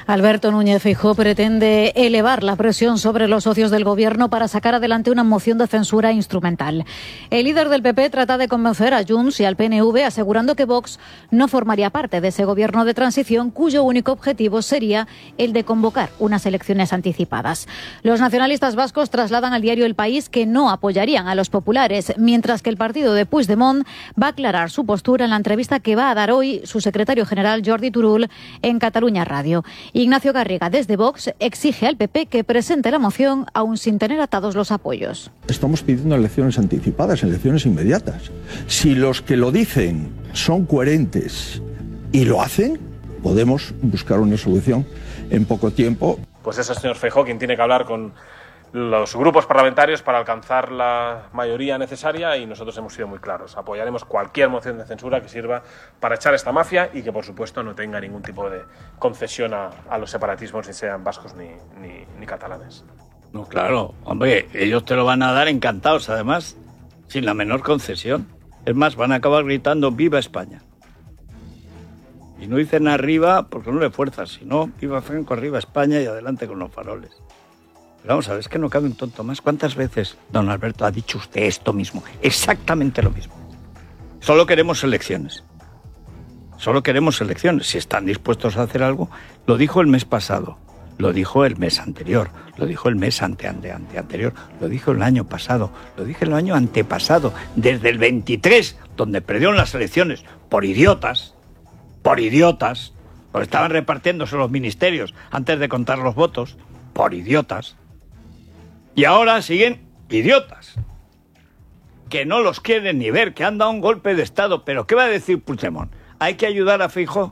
Alberto Núñez Feijóo pretende elevar la presión sobre los socios del Gobierno para sacar adelante una moción de censura instrumental. El líder del PP trata de convencer a Junts y al PNV asegurando que Vox no formaría parte de ese Gobierno de transición cuyo único objetivo sería el de convocar unas elecciones anticipadas. Los nacionalistas vascos trasladan al diario El País que no apoyarían a los populares, mientras que el partido de Puigdemont va a aclarar su postura en la entrevista que va a dar hoy su secretario general Jordi Turull en Catalunya Radio. Ignacio Garriga, desde Vox, exige al PP que presente la moción aún sin tener atados los apoyos. Estamos pidiendo elecciones anticipadas, elecciones inmediatas. Si los que lo dicen son coherentes y lo hacen, podemos buscar una solución en poco tiempo. Pues es el señor Feijóo quien tiene que hablar con los grupos parlamentarios para alcanzar la mayoría necesaria, y nosotros hemos sido muy claros. Apoyaremos cualquier moción de censura que sirva para echar esta mafia y que, por supuesto, no tenga ningún tipo de concesión a los separatismos, ni sean vascos ni catalanes. No, claro, hombre, ellos te lo van a dar encantados, además, sin la menor concesión. Es más, van a acabar gritando ¡Viva España! Y no dicen arriba porque no le fuerzas, sino ¡Viva Franco, arriba España y adelante con los faroles! Pero vamos a ver, es que no cabe un tonto más. ¿Cuántas veces, don Alberto, ha dicho usted esto mismo? Exactamente lo mismo. Solo queremos elecciones. Solo queremos elecciones. Si están dispuestos a hacer algo, lo dijo el mes pasado, lo dijo el mes anterior, lo dijo el mes anterior, lo dijo el año pasado, lo dije el año antepasado, desde el 23, donde perdieron las elecciones por idiotas, porque estaban repartiéndose los ministerios antes de contar los votos, por idiotas. Y ahora siguen idiotas, que no los quieren ni ver, que han dado un golpe de Estado. ¿Pero qué va a decir Puigdemont? ¿Hay que ayudar a Feijóo?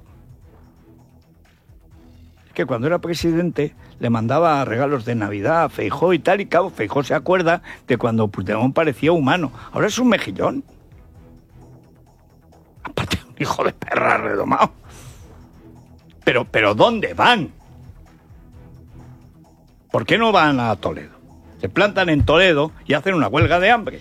Es que cuando era presidente le mandaba regalos de Navidad a Feijóo y tal, y cabo, Feijóo se acuerda de cuando Puigdemont parecía humano. Ahora es un mejillón. Aparte, un hijo de perra redomado. Pero ¿dónde van? ¿Por qué no van a Toledo? Se plantan en Toledo y hacen una huelga de hambre.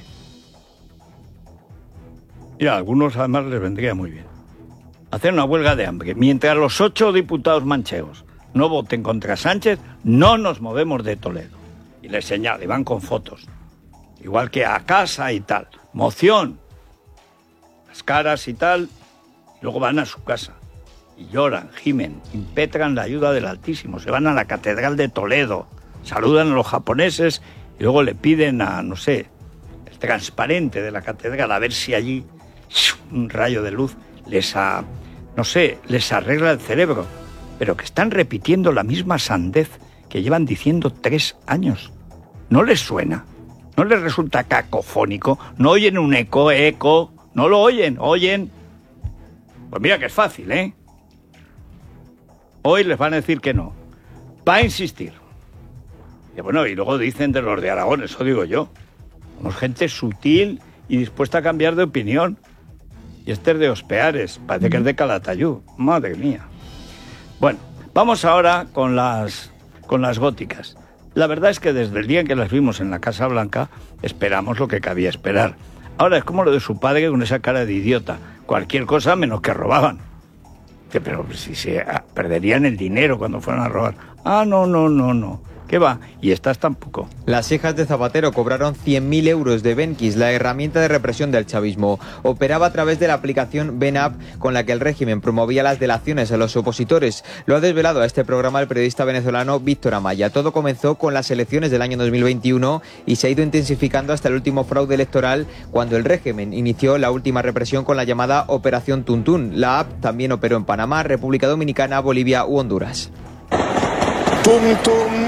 Y a algunos además les vendría muy bien. Hacer una huelga de hambre. Mientras los 8 diputados manchegos no voten contra Sánchez, no nos movemos de Toledo. Y les señala, y van con fotos. Igual que a casa y tal. Moción. Las caras y tal. Luego van a su casa. Y lloran, gimen, impetran la ayuda del Altísimo. Se van a la Catedral de Toledo. Saludan a los japoneses y luego le piden a, no sé, el transparente de la catedral, a ver si allí un rayo de luz les arregla el cerebro. Pero que están repitiendo la misma sandez que llevan diciendo 3 años. ¿No les suena? ¿No les resulta cacofónico? ¿No oyen un eco? ¿No lo oyen? ¿Oyen? Pues mira que es fácil, ¿eh? Hoy les van a decir que no. Va a insistir. Y bueno, y luego dicen de los de Aragón, eso digo yo. Somos gente sutil y dispuesta a cambiar de opinión. Y este es de Ospeares, parece que es de Calatayud. Madre mía. Bueno, vamos ahora con las góticas. La verdad es que desde el día en que las vimos en la Casa Blanca, esperamos lo que cabía esperar. Ahora es como lo de su padre con esa cara de idiota. Cualquier cosa menos que robaban. Pero si se perderían el dinero cuando fueran a robar. No. ¿Qué va? Y estas tampoco. Las hijas de Zapatero cobraron 100.000 euros de Benquis, la herramienta de represión del chavismo. Operaba a través de la aplicación BenApp, con la que el régimen promovía las delaciones a los opositores. Lo ha desvelado a este programa el periodista venezolano Víctor Amaya. Todo comenzó con las elecciones del año 2021 y se ha ido intensificando hasta el último fraude electoral, cuando el régimen inició la última represión con la llamada Operación Tuntún. La app también operó en Panamá, República Dominicana, Bolivia u Honduras. Tum tum,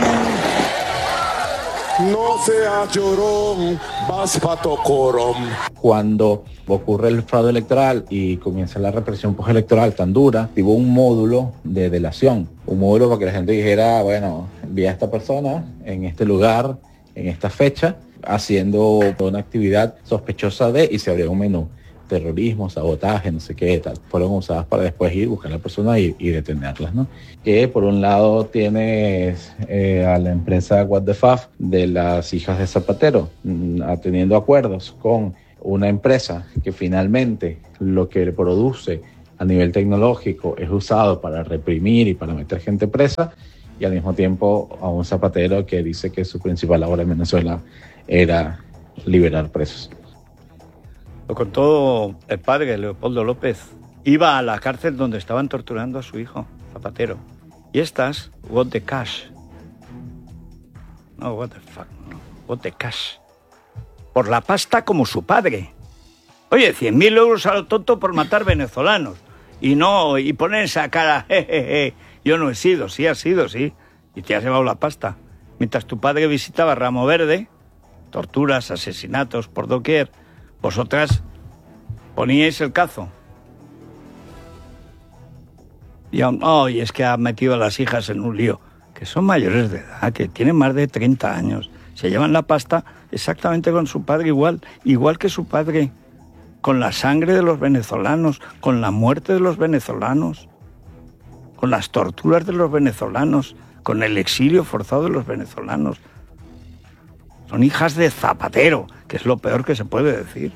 no seas llorón, vas pa' Tocorom. Cuando ocurre el fraude electoral y comienza la represión postelectoral tan dura, hubo un módulo de delación, un módulo para que la gente dijera, bueno, vi a esta persona en este lugar, en esta fecha, haciendo una actividad sospechosa de, y se abrió un menú. Terrorismo, sabotaje, no sé qué tal, fueron usadas para después ir, buscar a la persona y detenerlas, ¿no? Que por un lado tienes a la empresa What the Fuck de las hijas de Zapatero, teniendo acuerdos con una empresa que finalmente lo que produce a nivel tecnológico es usado para reprimir y para meter gente presa, y al mismo tiempo a un Zapatero que dice que su principal labor en Venezuela era liberar presos. Lo contó el padre, Leopoldo López. Iba a la cárcel donde estaban torturando a su hijo, Zapatero. Y estas, what the cash. No, what the fuck, no. What the cash. Por la pasta como su padre. Oye, 100.000 euros a lo tonto por matar venezolanos. Y poner esa cara, jejeje. Yo no he sido, sí has sido, sí. Y te has llevado la pasta. Mientras tu padre visitaba Ramo Verde, torturas, asesinatos por doquier, vosotras poníais el cazo. Y es que ha metido a las hijas en un lío. Que son mayores de edad, que tienen más de 30 años. Se llevan la pasta exactamente con su padre igual que su padre. Con la sangre de los venezolanos, con la muerte de los venezolanos, con las torturas de los venezolanos, con el exilio forzado de los venezolanos. Son hijas de Zapatero, que es lo peor que se puede decir.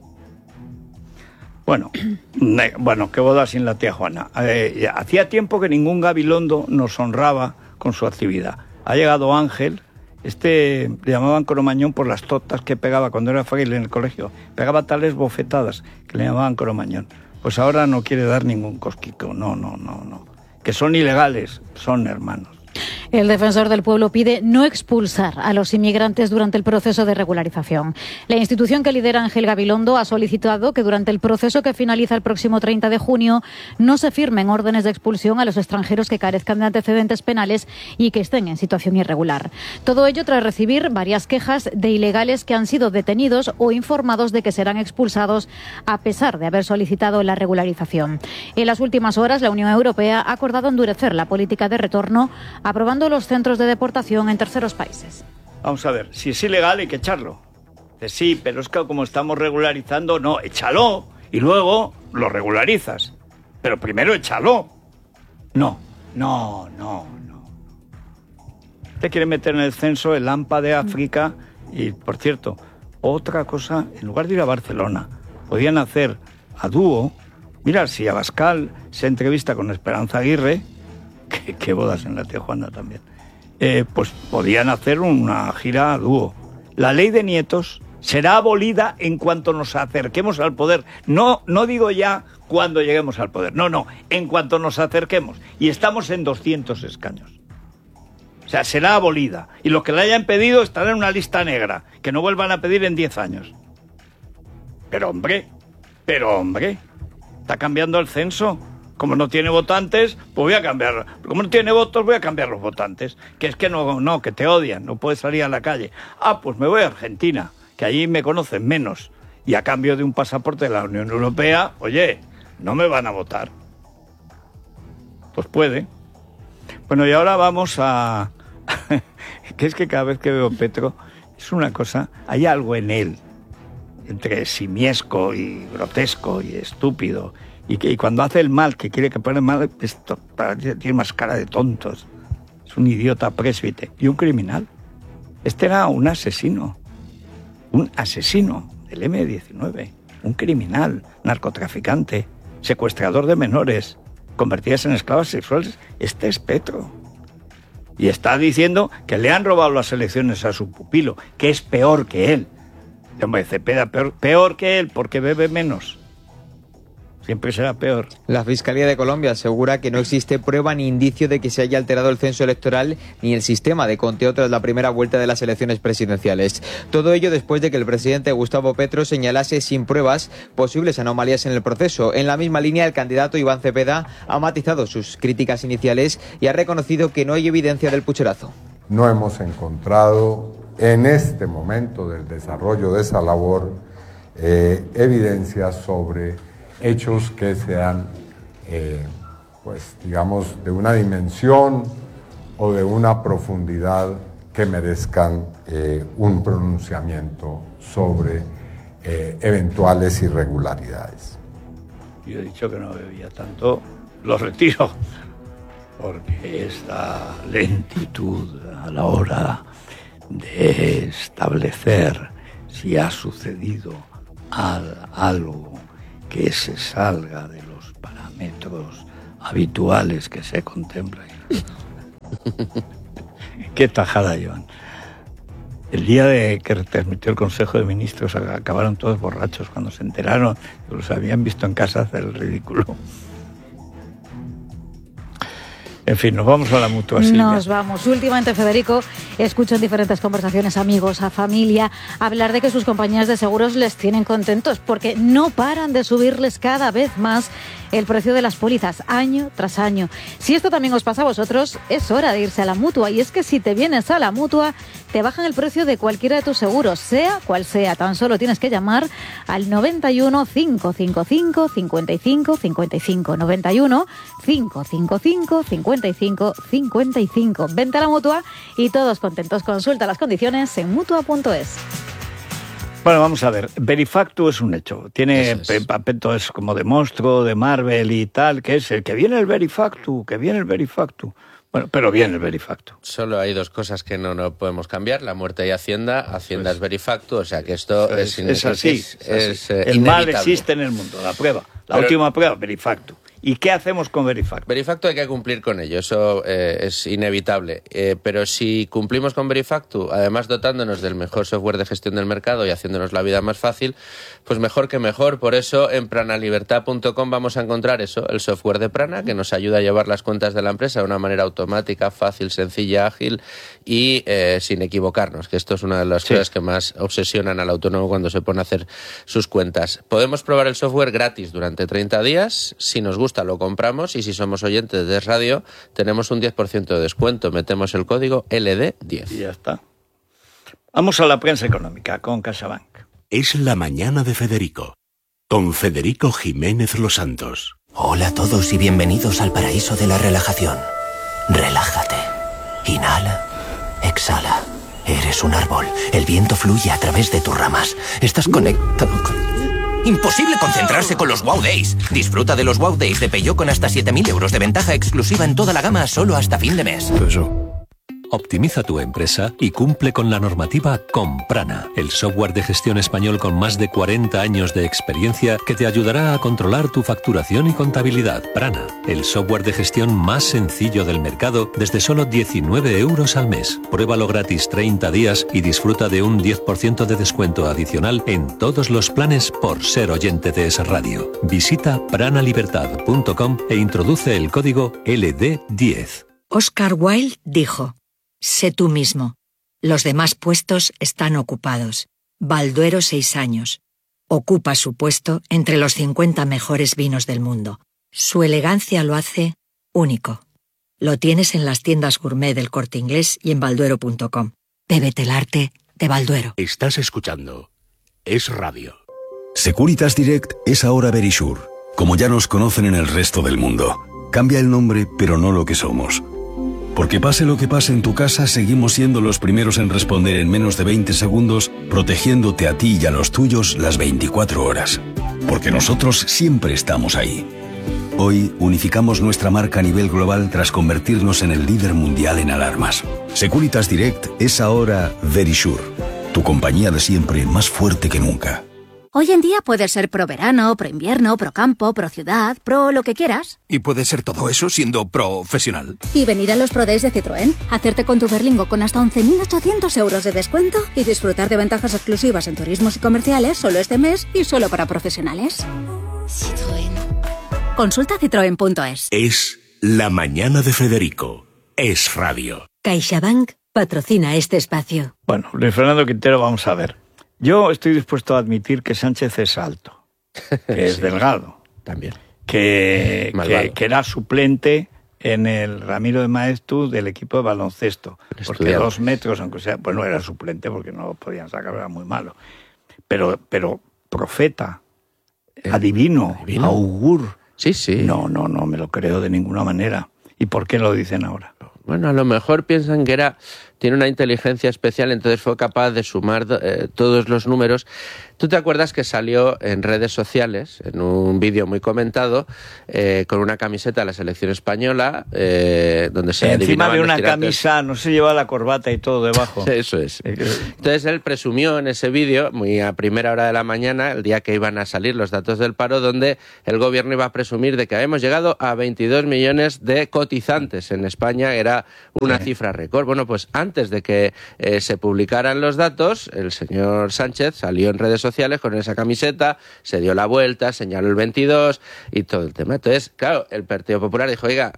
Bueno, qué boda sin la tía Juana. Hacía tiempo que ningún Gabilondo nos honraba con su actividad. Ha llegado Ángel, le llamaban Coromañón por las totas que pegaba cuando era fraile en el colegio. Pegaba tales bofetadas que le llamaban Coromañón. Pues ahora no quiere dar ningún cosquico, no. Que son ilegales, son hermanos. El defensor del pueblo pide no expulsar a los inmigrantes durante el proceso de regularización. La institución que lidera Ángel Gabilondo ha solicitado que durante el proceso que finaliza el próximo 30 de junio no se firmen órdenes de expulsión a los extranjeros que carezcan de antecedentes penales y que estén en situación irregular. Todo ello tras recibir varias quejas de ilegales que han sido detenidos o informados de que serán expulsados a pesar de haber solicitado la regularización. En las últimas horas, la Unión Europea ha acordado endurecer la política de retorno, aprobando los centros de deportación en terceros países. Vamos a ver, si es ilegal hay que echarlo. Sí, pero es que como estamos regularizando, no, échalo y luego lo regularizas. Pero primero échalo. No. Te quiere meter en el censo el AMPA de África y, por cierto, otra cosa, en lugar de ir a Barcelona, podían hacer a dúo. Mira, si Abascal se entrevista con Esperanza Aguirre, que bodas en la tía Juana también, pues podían hacer una gira a dúo. La ley de nietos será abolida en cuanto nos acerquemos al poder. No digo ya cuando lleguemos al poder, no, en cuanto nos acerquemos. Y estamos en 200 escaños. O sea, será abolida. Y los que la hayan pedido estarán en una lista negra, que no vuelvan a pedir en 10 años. Pero hombre, está cambiando el censo. Como no tiene votantes, pues voy a cambiar. Como no tiene votos, voy a cambiar los votantes. Que es que no, que te odian, no puedes salir a la calle. Pues me voy a Argentina, que allí me conocen menos. Y a cambio de un pasaporte de la Unión Europea, oye, no me van a votar. Pues puede. Bueno, y ahora vamos a... que es que cada vez que veo Petro, es una cosa, hay algo en él, entre simiesco y grotesco y estúpido. Y cuando hace el mal, que quiere que pone mal, tiene más cara de tontos. Es un idiota presbite y un criminal. Este era un asesino del M-19, un criminal, narcotraficante, secuestrador de menores, convertidas en esclavas sexuales. Este es Petro. Y está diciendo que le han robado las elecciones a su pupilo, que es peor que él. Hombre, Cepeda, peor que él, porque bebe menos. Siempre será peor. La Fiscalía de Colombia asegura que no existe prueba ni indicio de que se haya alterado el censo electoral ni el sistema de conteo tras la primera vuelta de las elecciones presidenciales. Todo ello después de que el presidente Gustavo Petro señalase sin pruebas posibles anomalías en el proceso. En la misma línea, el candidato Iván Cepeda ha matizado sus críticas iniciales y ha reconocido que no hay evidencia del pucherazo. No hemos encontrado en este momento del desarrollo de esa labor evidencias sobre hechos que sean, digamos, de una dimensión o de una profundidad que merezcan un pronunciamiento sobre eventuales irregularidades. Yo he dicho que no bebía tanto, lo retiro, porque esta lentitud a la hora de establecer si ha sucedido algo que se salga de los parámetros riesgos habituales que se contemplan. Qué tajada, Joan. El día de que transmitió el Consejo de Ministros acabaron todos borrachos cuando se enteraron que los habían visto en casa hacer el ridículo. En fin, nos vamos a la Mutua, Silvia. Nos vamos. Últimamente, Federico, escucho en diferentes conversaciones amigos, a familia, hablar de que sus compañías de seguros les tienen contentos porque no paran de subirles cada vez más el precio de las pólizas, año tras año. Si esto también os pasa a vosotros, es hora de irse a la Mutua. Y es que si te vienes a la Mutua, te bajan el precio de cualquiera de tus seguros, sea cual sea. Tan solo tienes que llamar al 91 555 55 55. 91 555 55 55. Vente a la Mutua y todos contentos. Consulta las condiciones en Mutua.es. Bueno, vamos a ver. Verifactu es un hecho. Tiene papel, es como de monstruo, de Marvel y tal, que es el que viene el Verifactu, que viene el Verifactu. Bueno, pero viene el Verifactu. Solo hay dos cosas que no podemos cambiar, la muerte y Hacienda. Hacienda es Verifactu, o sea que esto es así. El inevitable. mal existe en el mundo, la prueba. Última prueba, Verifactu. ¿Y qué hacemos con Verifactu? Verifactu hay que cumplir con ello, eso es inevitable. Pero si cumplimos con Verifactu, además dotándonos del mejor software de gestión del mercado y haciéndonos la vida más fácil, pues mejor que mejor. Por eso en pranalibertad.com vamos a encontrar eso, el software de Prana, que nos ayuda a llevar las cuentas de la empresa de una manera automática, fácil, sencilla, ágil y sin equivocarnos, que esto es una de las cosas que más obsesionan al autónomo cuando se pone a hacer sus cuentas. Podemos probar el software gratis durante 30 días, si nos gusta lo compramos y si somos oyentes de radio tenemos un 10% de descuento. Metemos el código LD10. Y ya está. Vamos a la prensa económica con CaixaBank. Es la mañana de Federico, con Federico Jiménez Los Santos. Hola a todos y bienvenidos al paraíso de la relajación. Relájate. Inhala. Exhala. Eres un árbol. El viento fluye a través de tus ramas. Estás conectado con... Imposible concentrarse con los Wow Days. Disfruta de los Wow Days de Peugeot con hasta 7.000 euros de ventaja exclusiva en toda la gama solo hasta fin de mes. Optimiza tu empresa y cumple con la normativa con Prana, el software de gestión español con más de 40 años de experiencia que te ayudará a controlar tu facturación y contabilidad. Prana, el software de gestión más sencillo del mercado desde solo 19 euros al mes. Pruébalo gratis 30 días y disfruta de un 10% de descuento adicional en todos los planes por ser oyente de Es Radio. Visita pranalibertad.com e introduce el código LD10. Oscar Wilde dijo: sé tú mismo. Los demás puestos están ocupados. Balduero 6 años. Ocupa su puesto entre los 50 mejores vinos del mundo. Su elegancia lo hace único. Lo tienes en las tiendas gourmet del Corte Inglés y en balduero.com. Bébete el arte de Balduero. Estás escuchando Es Radio. Securitas Direct es ahora Verisure, como ya nos conocen en el resto del mundo. Cambia el nombre, pero no lo que somos. Porque pase lo que pase en tu casa, seguimos siendo los primeros en responder en menos de 20 segundos, protegiéndote a ti y a los tuyos las 24 horas. Porque nosotros siempre estamos ahí. Hoy unificamos nuestra marca a nivel global tras convertirnos en el líder mundial en alarmas. Securitas Direct es ahora Verisure, tu compañía de siempre más fuerte que nunca. Hoy en día puedes ser pro verano, pro invierno, pro campo, pro ciudad, pro lo que quieras. Y puedes ser todo eso siendo profesional. Y venir a los Pro Days de Citroën, hacerte con tu Berlingo con hasta 11.800 euros de descuento y disfrutar de ventajas exclusivas en turismos y comerciales solo este mes y solo para profesionales. Citroën. Consulta citroen.es. Es la mañana de Federico. Es Radio. CaixaBank patrocina este espacio. Bueno, Luis Fernando Quintero, vamos a ver. Yo estoy dispuesto a admitir que Sánchez es alto, que es delgado. También. Que era suplente en el Ramiro de Maeztu del equipo de baloncesto. Porque 2 metros, aunque sea, pues no era suplente porque no lo podían sacar, era muy malo. Pero profeta, adivino, augur. Sí, sí. No me lo creo de ninguna manera. ¿Y por qué lo dicen ahora? Bueno, a lo mejor piensan que era tiene una inteligencia especial, entonces fue capaz de sumar todos los números. ¿Tú te acuerdas que salió en redes sociales, en un vídeo muy comentado, con una camiseta de la selección española, donde se encima de una camisa, no se lleva la corbata y todo debajo? Eso es. Entonces él presumió en ese vídeo, muy a primera hora de la mañana, el día que iban a salir los datos del paro, donde el gobierno iba a presumir de que habíamos llegado a 22 millones de cotizantes en España, era una cifra récord. Bueno, pues antes de que se publicaran los datos, el señor Sánchez salió en redes sociales con esa camiseta, se dio la vuelta, señaló el 22 y todo el tema. Entonces, claro, el Partido Popular dijo, oiga,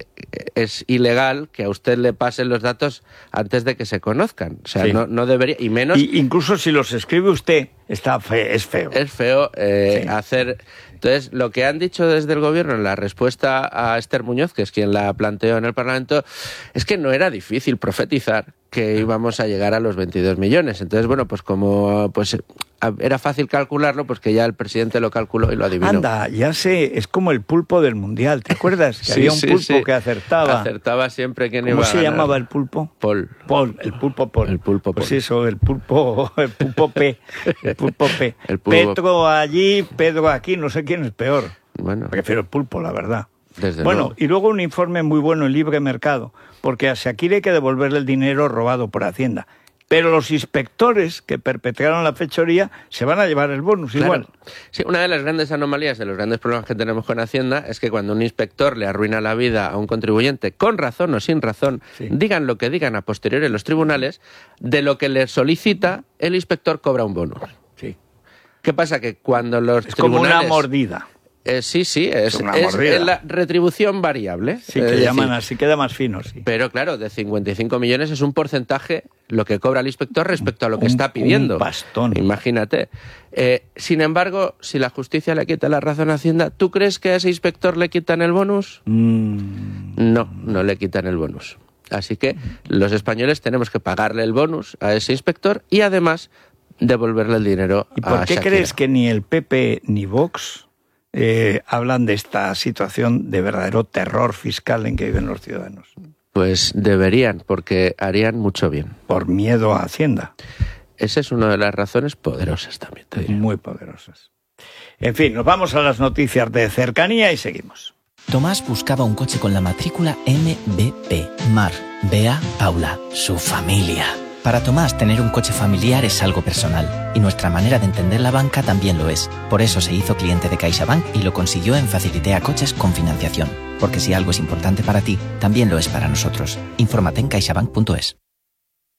es ilegal que a usted le pasen los datos antes de que se conozcan. O sea, no debería, y menos... incluso si los escribe usted, es feo. Es feo hacer... Entonces, lo que han dicho desde el gobierno en la respuesta a Esther Muñoz, que es quien la planteó en el Parlamento, es que no era difícil profetizar que íbamos a llegar a los 22 millones. Entonces, bueno, pues como era fácil calcularlo, pues que ya el presidente lo calculó y lo adivinó. Anda, ya sé, es como el pulpo del Mundial, ¿te acuerdas? Que había un pulpo que acertaba. Acertaba siempre quién iba a ganar. ¿Cómo se llamaba el pulpo? Paul, el pulpo Paul. El pulpo Paul. Pues eso, el pulpo P. El pulpo P. Petro allí, Pedro aquí, no sé quién es peor. Bueno. Prefiero el pulpo, la verdad. Desde luego. Y luego un informe muy bueno en Libre Mercado, porque a Shakira hay que devolverle el dinero robado por Hacienda. Pero los inspectores que perpetraron la fechoría se van a llevar el bonus igual. Sí, una de las grandes anomalías, de los grandes problemas que tenemos con Hacienda, es que cuando un inspector le arruina la vida a un contribuyente, con razón o sin razón, digan lo que digan a posteriori en los tribunales, de lo que le solicita, el inspector cobra un bonus. Sí. ¿Qué pasa? Que cuando los tribunales... como una mordida. Sí, es la retribución variable. Sí, que llaman así, queda más fino, sí. Pero claro, de 55 millones es un porcentaje lo que cobra el inspector respecto a lo que está pidiendo. Un bastón. Imagínate. Sin embargo, si la justicia le quita la razón a Hacienda, ¿tú crees que a ese inspector le quitan el bonus? No le quitan el bonus. Así que los españoles tenemos que pagarle el bonus a ese inspector y además devolverle el dinero a Shakira. ¿Y por qué crees que ni el PP ni Vox hablan de esta situación de verdadero terror fiscal en que viven los ciudadanos? Pues deberían, porque harían mucho bien. Por miedo a Hacienda. Esa es una de las razones poderosas también, te diría. Muy poderosas. En fin, nos vamos a las noticias de cercanía y seguimos. Tomás buscaba un coche con la matrícula MBP. Mar, Bea, Paula, su familia. Para Tomás, tener un coche familiar es algo personal, y nuestra manera de entender la banca también lo es. Por eso se hizo cliente de CaixaBank y lo consiguió en Facilitea Coches con financiación. Porque si algo es importante para ti, también lo es para nosotros. Infórmate en caixabank.es.